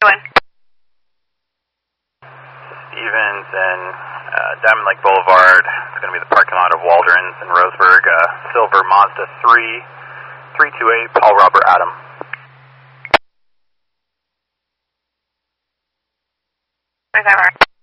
doing? Stevens and Diamond Lake Boulevard. It's going to be the parking lot of Waldron's in Roseburg. Silver Mazda 328, Paul Robert Adam. Where's that?